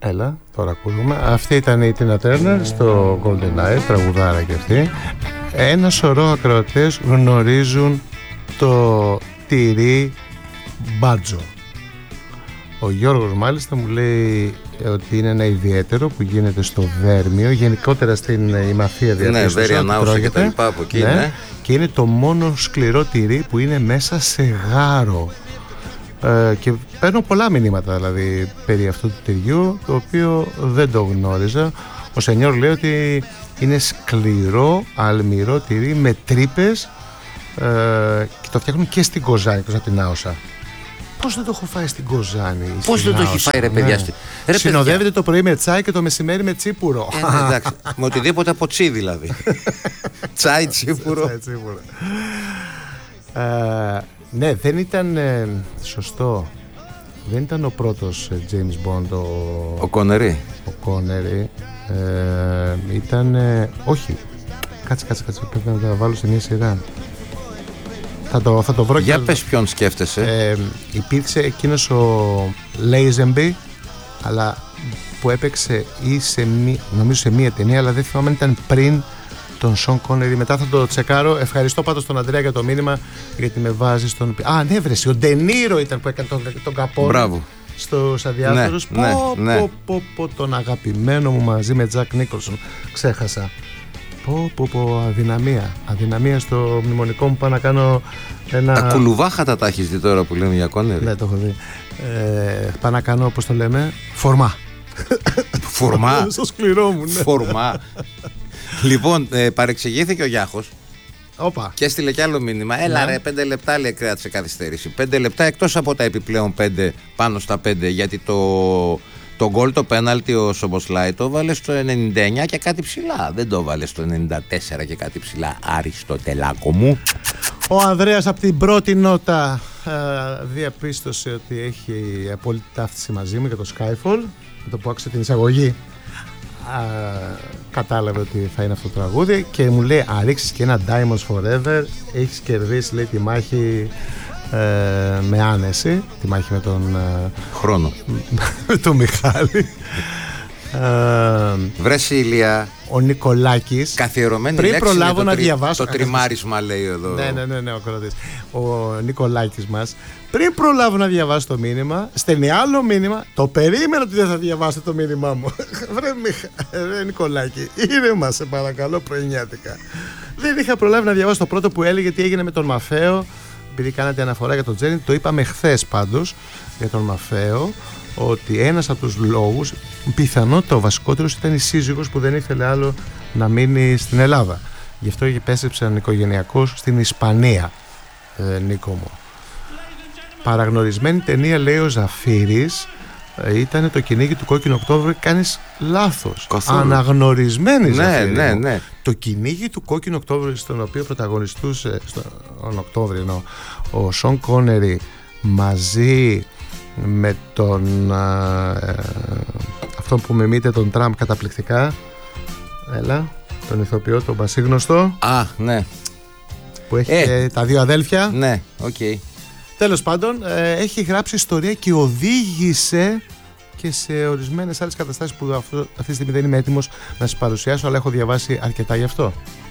Έλα, τώρα ακούμε. Αυτή ήταν η Τίνα Τέρνερ στο GoldenEye, τραγουδάρα και αυτή. Ένα σωρό ακροατές γνωρίζουν το τυρί μπάτζο. Ο Γιώργος μάλιστα μου λέει ότι είναι ένα ιδιαίτερο που γίνεται στο Βέρμιο, γενικότερα στην Ημαθία διαπίστωσα. Ναι, Βέρεια και τα λοιπά από εκεί, ναι. Και είναι το μόνο σκληρό τυρί που είναι μέσα σε γάρο. Και παίρνω πολλά μηνύματα δηλαδή περί αυτού του τυριού, το οποίο δεν το γνώριζα. Ο Σενιόρ λέει ότι είναι σκληρό, αλμυρό τυρί με τρύπες, και το φτιάχνουν και στην Κοζάνη, από την Άωσα. Πώς δεν το έχω φάει στην Κοζάνη? Πώς δεν το έχει φάει, ρε παιδιά? Ναι. Συνοδεύεται το πρωί με τσάι και το μεσημέρι με τσίπουρο. Εντάξει, με οτιδήποτε από τσι δηλαδή. Τσάι, τσίπουρο. Ναι, δεν ήταν σωστό. Δεν ήταν ο πρώτος James Bond ο Κόνερι. Ο Κόνερι ήταν... όχι. Κάτσε, πρέπει να τα βάλω σε μια σειρά. Θα το βρω. Για πες ποιον σκέφτεσαι. Υπήρξε εκείνος ο Lazenby, αλλά που έπαιξε ή νομίζω σε μία ταινία, αλλά δεν θυμάμαι αν ήταν πριν τον Σον Κόνερι. Μετά θα το τσεκάρω. Ευχαριστώ πάντως τον Αντρέα για το μήνυμα, γιατί με βάζει στον... ναι βρεση, ο Ντενίρο ήταν που έκανε τον Καπόν. Μπράβο. Στους Αδιάφορους. Ναι. Τον αγαπημένο μου μαζί με Τζακ Νίκολσον. Ξέχασα. Αδυναμία στο μνημονικό μου. Πάω να κάνω ένα... Τα κουλουβάχατα τα έχεις δει τώρα που λένε για Κόνερι? Ναι, το έχω δει. Πάω να κάνω, πώς το λέμε, φορμά. Φορμά. Στο σκληρό μου, ναι. Φορμά. Λοιπόν, παρεξηγήθηκε ο Γιάχος. Όπα. Και έστειλε κι άλλο μήνυμα. Έλα, ρε, 5 λεπτά λέει κράτησε καθυστέρηση. 5 λεπτά εκτός από τα επιπλέον 5 πάνω στα 5, γιατί το γκολ, το πέναλτι, ο Σομποσλάι το βάλε στο 99 και κάτι ψηλά. Δεν το βάλε στο 94 και κάτι ψηλά. Αριστοτελάκο μου. Ο Ανδρέας από την πρώτη νότα διαπίστωσε ότι έχει απόλυτη ταύτιση μαζί μου για το Skyfall. Με το που άκουσε την εισαγωγή, κατάλαβε ότι θα είναι αυτό το τραγούδι και μου λέει: αν ρίξεις και ένα Diamonds Forever, έχεις κερδίσει, λέει, τη μάχη με άνεση, τη μάχη με τον χρόνο, με τον Μιχάλη. Βρέσει Ηλία. Ο Νικολάκης, καθιερωμένη πριν λέξη, προλάβω να διαβάσω το τριμάρισμα λέει εδώ. Ναι, ο κορωτής. Ο Νικολάκης μας, πριν προλάβω να διαβάσω το μήνυμα, στέλνει άλλο μήνυμα. Το περίμενα ότι δεν θα διαβάσετε το μήνυμά μου. Βρε Νικολάκη, ήρεμα σε παρακαλώ, πρωινιάτικα. Δεν είχα προλάβει να διαβάσω το πρώτο που έλεγε τι έγινε με τον Μαφαίο. Επειδή κάνατε αναφορά για τον Τζέριν, το είπαμε χθες πάντως για τον Μαφαίο, ότι ένας από τους λόγους, πιθανότητα ο βασικότερος, ήταν η σύζυγος που δεν ήθελε άλλο να μείνει στην Ελλάδα. Γι' αυτό επέστρεψαν οικογενειακώς στην Ισπανία, Νίκο μου. Παραγνωρισμένη ταινία, λέει ο Ζαφύρης, ήταν το κυνήγι του Κόκκινου Οκτώβρη. Κάνεις λάθος. Καθόλου. Αναγνωρισμένη, Ζαφύρη. Ναι. Το κυνήγι του Κόκκινου Οκτώβρη, στον οποίο πρωταγωνιστούσε τον Οκτώβρη, ο Σον Κόνερι μαζί με τον αυτόν που μιμείται τον Τραμπ καταπληκτικά, τον ηθοποιό, τον πασίγνωστο, ναι, που έχει τα δύο αδέλφια. Ναι, οκ. Τέλος πάντων, έχει γράψει ιστορία και οδήγησε και σε ορισμένες άλλες καταστάσεις που αυτή τη στιγμή δεν είμαι έτοιμος να σας παρουσιάσω, αλλά έχω διαβάσει αρκετά γι' αυτό.